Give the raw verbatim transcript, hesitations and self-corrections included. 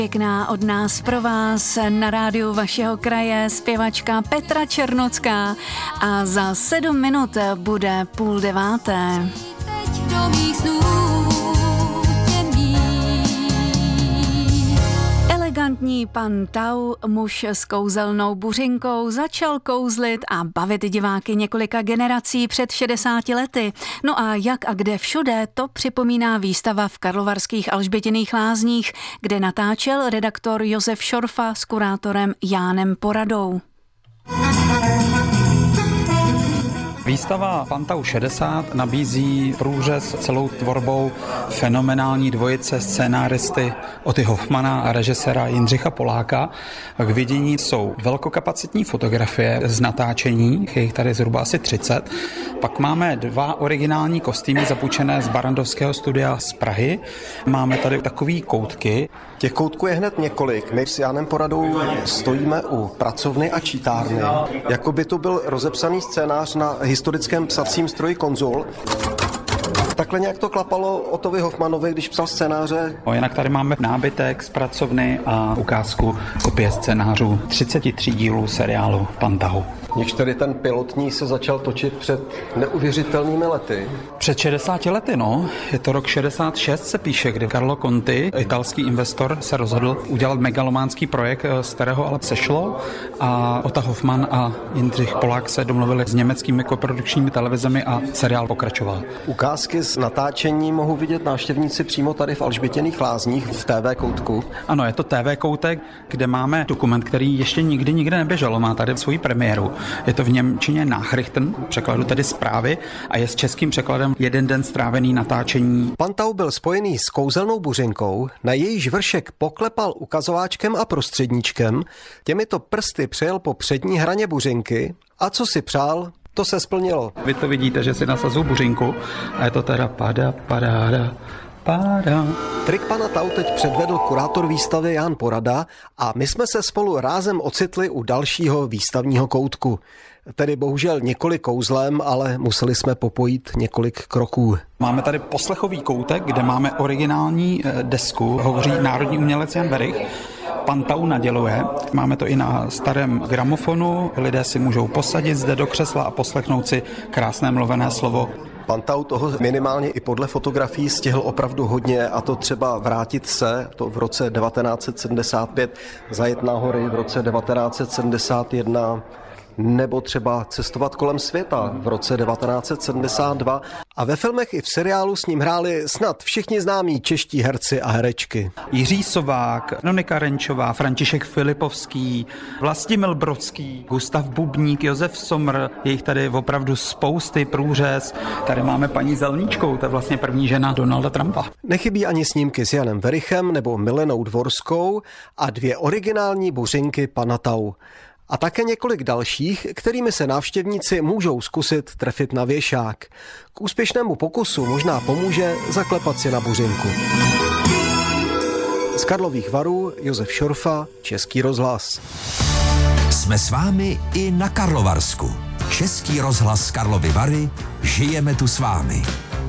Pěkná od nás pro vás na rádiu vašeho kraje zpěvačka Petra Černocká a za sedm minut bude půl deváté. Elegantní pan Tau, muž s kouzelnou buřinkou, začal kouzlit a bavit diváky několika generací před šedesáti lety. No a jak a kde všude, to připomíná výstava v karlovarských Alžbětinných Lázních, kde natáčel redaktor Josef Šorfa s kurátorem Jánem Poradou. Výstava Pan Tau šedesát nabízí průřez celou tvorbou fenomenální dvojice scénáristy Oty Hoffmana a režiséra Jindřicha Poláka. K vidění jsou velkokapacitní fotografie z natáčení, je jich tady zhruba asi třicet. Pak máme dva originální kostýmy zapůjčené z Barrandovského studia z Prahy. Máme tady takový koutky. Těch koutků je hned několik. My s Jánem Poradou stojíme u pracovny a čítárny. Jako by to byl rozepsaný scénář na historickém psacím stroji Konzul. Takhle nějak to klapalo Otovi Hoffmanovi, když psal scénáře. O, jinak tady máme nábytek z pracovny a ukázku kopie scénářů třiceti tří dílů seriálu Pan Tau. Když tady ten pilotní se začal točit před neuvěřitelnými lety. Před šedesáti lety, no. Je to rok šedesát šest, se píše, kdy Carlo Conti, italský investor, se rozhodl udělat megalománský projekt, z kterého ale sešlo a Ota Hoffman a Jindřich Polák se domluvili s německými koprodukčními televizemi a seriál pokračoval. Ukázky z natáčení mohou vidět návštěvníci přímo tady v Alžbětinných Lázních v té vé koutku. Ano, je to té vé koutek, kde máme dokument, který ještě nikdy nikde neběžel, má tady svoji premiéru. Je to v němčině Nachrichten, překladu tedy zprávy, a je s českým překladem jeden den strávený natáčení. Pan Tau byl spojený s kouzelnou buřinkou, na jejíž vršek poklepal ukazováčkem a prostředníčkem, těmito prsty přejel po přední hraně buřinky a co si přál, to se splnilo. Vy to vidíte, že si nasazuju buřinku a je to teda pada, padáda, pada. Trik pana Tau teď předvedl kurátor výstavy Ján Porada a my jsme se spolu rázem ocitli u dalšího výstavního koutku. Tedy bohužel několik kouzlem, ale museli jsme popojit několik kroků. Máme tady poslechový koutek, kde máme originální desku, hovoří národní umělec Jan Werich. Pan Tau naděluje. Máme to i na starém gramofonu. Lidé si můžou posadit zde do křesla a poslechnout si krásné mluvené slovo. Pan Tau toho minimálně i podle fotografií stihl opravdu hodně, a to třeba vrátit se, to v roce devatenáct set sedmdesát pět, zajet na hory v roce devatenáct set sedmdesát jedna, nebo třeba cestovat kolem světa v roce devatenáct set sedmdesát dva. A ve filmech i v seriálu s ním hráli snad všichni známí čeští herci a herečky. Jiří Sovák, Nonika Renčová, František Filipovský, Vlastimil Brodský, Gustav Bubník, Josef Somr, je jich tady opravdu spousty, průřez. Tady máme paní Zelníčkou, to je vlastně první žena Donalda Trumpa. Nechybí ani snímky s Janem Werichem nebo Milenou Dvorskou a dvě originální buřinky pana Tau. A také několik dalších, kterými se návštěvníci můžou zkusit trefit na věšák. K úspěšnému pokusu možná pomůže zaklepat si na buřinku. Z Karlových Varů Josef Šorfa, Český rozhlas. Jsme s vámi i na Karlovarsku. Český rozhlas Karlovy Vary, žijeme tu s vámi.